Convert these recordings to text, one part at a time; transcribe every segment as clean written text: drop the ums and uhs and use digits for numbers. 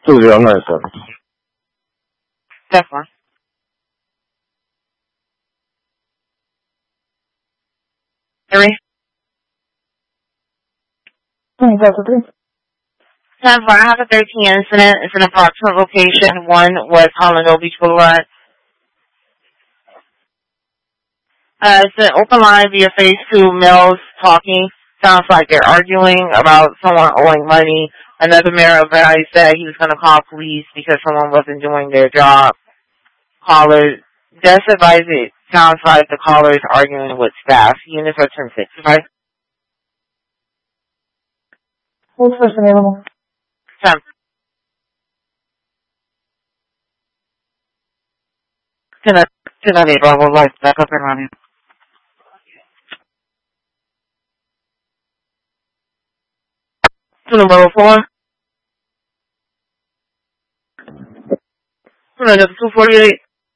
209, 10-4. Three. 10-4. 10-4. I have a 13 incident. It's an approximate location. 1 West Holland Beach Boulevard. It's an open line via phase 2, males talking. Sounds like they're arguing about someone owing money. Another mayor advised that he was going to call police because someone wasn't doing their job. Caller, just advise it. Sounds like the caller is arguing with staff. Units are 10-6, right? Who's first available? 10. 10-8, Bravo, lights back up and running. To number 4. To number 248.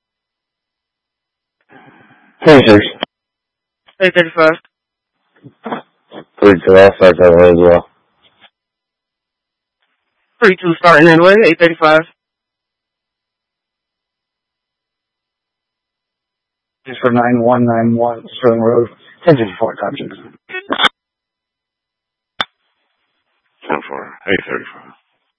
26. 831st. 32, I'll start that way as well. 32 starting anyway, 835. Just for 9191 Sterling Road, 1054 Township. 10-4, 835.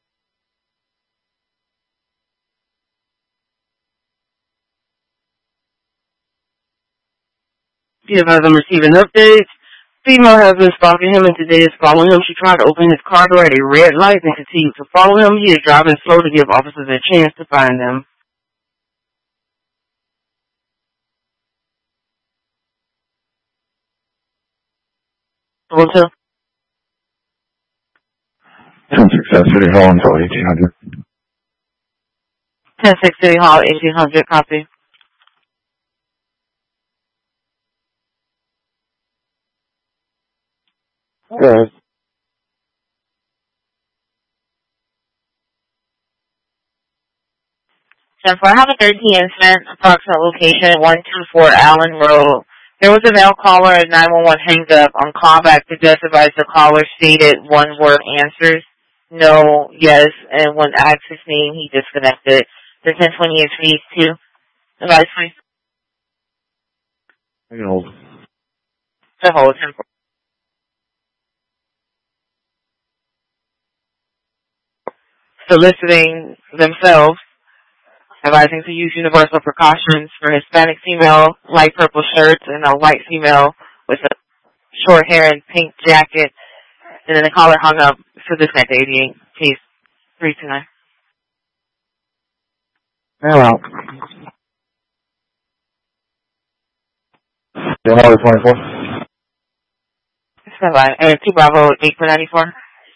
He advised I'm receiving updates. Female has been stalking him and today is following him. She tried to open his car door at a red light and continued to follow him. He is driving slow to give officers a chance to find them. One, two. 10-6, City Hall until 1800. 10-6 City Hall, 1800, copy. Good. 10-4, I have a 13 incident, approximate location, 124 Allen Road. There was a male caller at 911 hanged up on callback to just advise the caller stated one-word answers, no, yes, and when asked his name, he disconnected. The 1020 is phase 2. Advice, please. I can hold. To hold 10-4. Soliciting themselves, advising to use universal precautions for Hispanic female, light purple shirts, and a white female with a short hair and pink jacket. And then the caller hung up for this at 88, case 329. Mail out. January 24. Stand by. 2 Bravo, 8 for 94.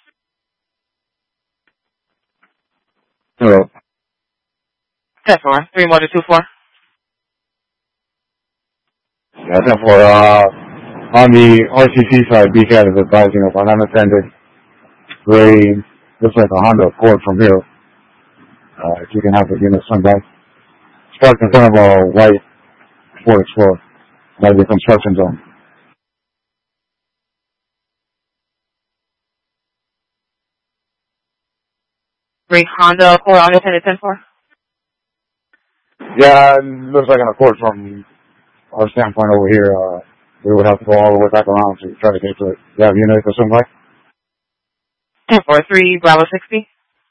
Hello. 10-4. 3 more to 2-4. Yeah, 10-4. On the RCC side, BCAT is advising of an unattended gray, looks like a Honda Accord from here. If you can have the unit swing by. It's parked in front of a white Ford Explorer by the construction zone. Gray Honda Accord, unattended 10-4. Yeah, it looks like an Accord from our standpoint over here. We would have to go all the way back around to try to get to it. You have units to swing by? 10-4. 3 Bravo 60.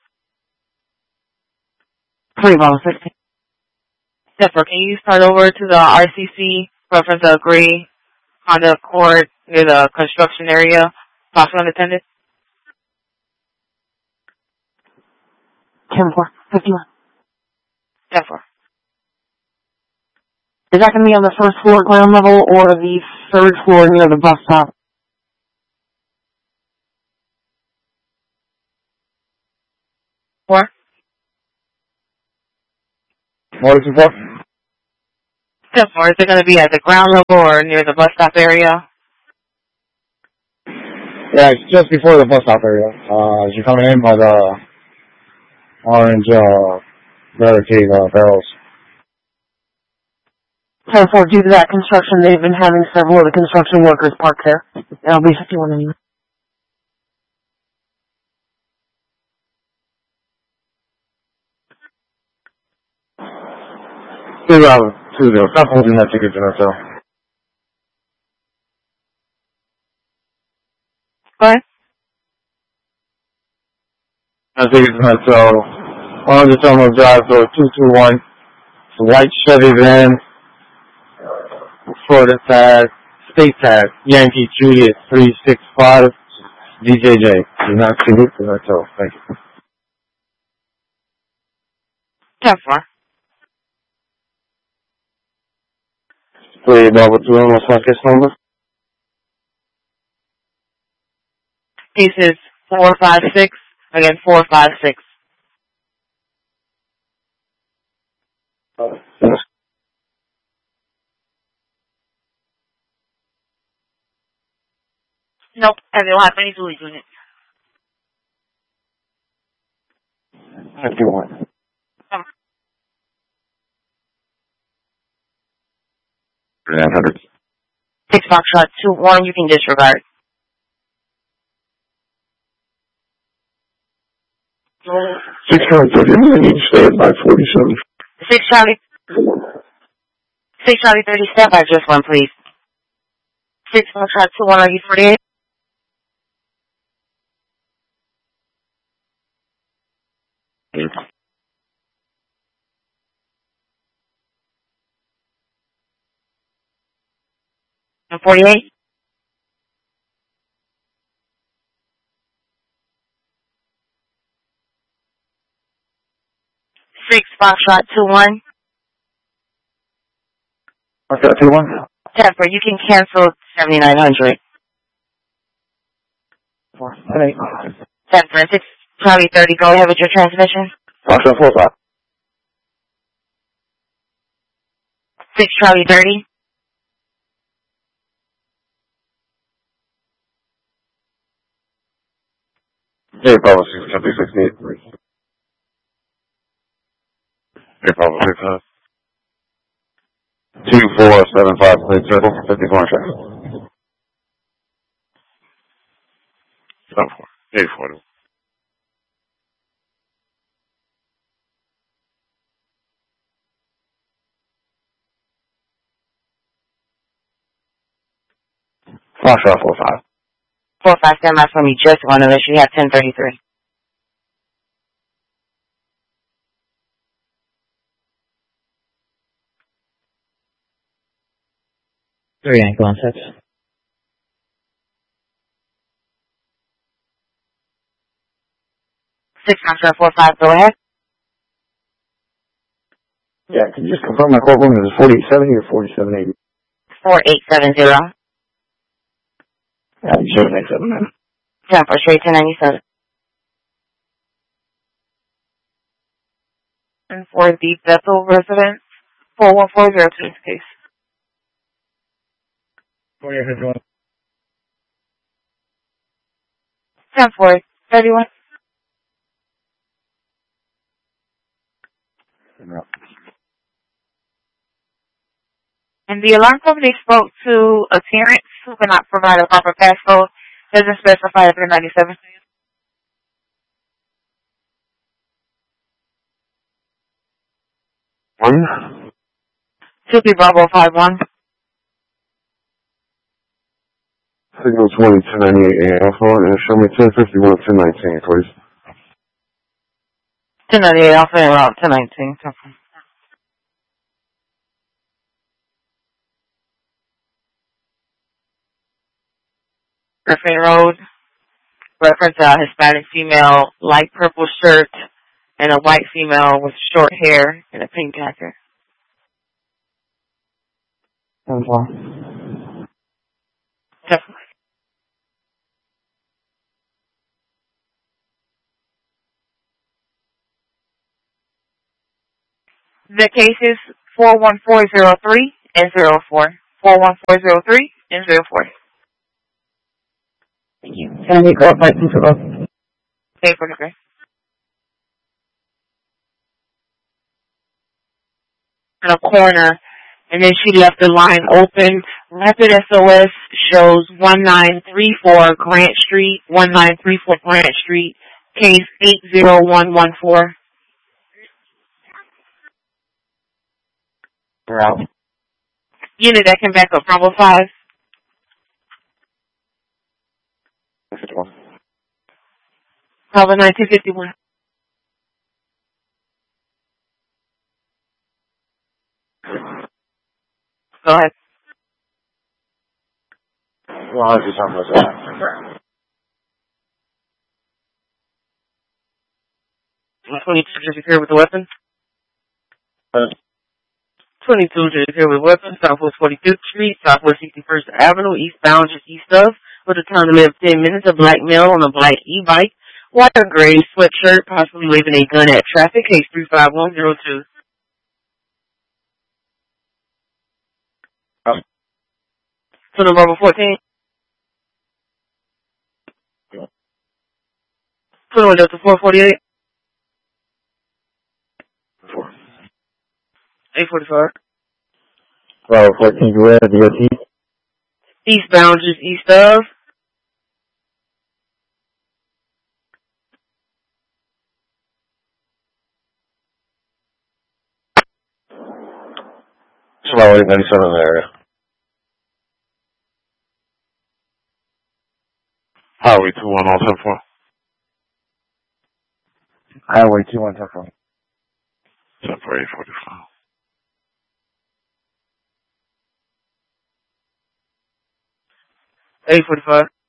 3 Bravo 60. 10-4. Can you start over to the RCC, reference a gray Honda Accord near the construction area, possibly unattended? 10-4. 51. 10-4. Is that going to be on the first floor ground level or the third floor near the bus stop? Four. What is it for? 10-4. Is it going to be at the ground level or near the bus stop area? Yeah, it's just before the bus stop area. As you're coming in by the orange barricade barrels. 10-4, due to that construction, they've been having several of the construction workers parked there. That'll be 51 anyway. 2-20. Stop holding that ticket, Janelle. Go ahead. I think it's not so. 100 Terminal Drive, door 221. It's a white Chevy van. Florida tag, state tag, Yankee Juliet 365, DJJ. Do not see it, do not tell. Thank you. 10-4. Play Bravo 2 and what's my case number? Case is 456. Again, 456. Nope, and they don't have any duties in it. 51. 900. 6 Foxtrot 2-1, you can disregard. 630, I need to stay at 547. 6 Charlie 30, step by just one, please. 6 Foxtrot 2-1, are you 48? And 48? Six Foxtrot 2-1. What's that, 2-1? Temper, you can cancel 7900. 10-4. 6 Charlie 30, go ahead with your transmission. Foxtrot 45. 6 Charlie 30. Hey, Bravo 6, Copy 68. Hey, Bravo 6, 2475, plate circle, 54 traffic. 74. 84. Foxtrot 45. 45, stand by for me just one unless you have 1033. Very ankle on 6. Six Foxtrot 45, go ahead. Yeah, can you just confirm my courtroom is 4070 or 4780? 4870. Yeah, 787. Temper, straight 1097. And for the Bethel residence, 41402 case. 4851. 10-4. 31. No. And the alarm company spoke to a parent who cannot provide a proper passcode. Doesn't specify if they're 97. One? 2P Bravo 51. Signal 20, 1098 Alpha, and show me 1051, 1019, please. 1098 Alpha and Route 1019. Griffin Road. Reference a Hispanic female, light purple shirt, and a white female with short hair and a pink jacket. 10-4. Definitely. The case is 41403 and 04. 41403 and 04. Thank you. Can we go up by both? Okay, for the gray. In a corner, and then she left the line open. Rapid SOS shows 1934 Grant Street, 1934 Grant Street, case 80114. We're out. Unit that can back up Bravo 5. Bravo 1951. Go ahead. Well, I was just talking about that. 22 just secured with the weapon. 22 just secured with weapon. Southwest 45th Street, Southwest 61st Avenue, eastbound just east of. With a time to live 10 minutes. A black male on a black e-bike. Water gray sweatshirt, possibly waving a gun at traffic. Case 35102. To the Bravo 14. To the window to 448. 845. Bravo 14, where DOT? Eastbound just east of. Highway 97 area. Highway 21074. Highway 2174. 845. 845.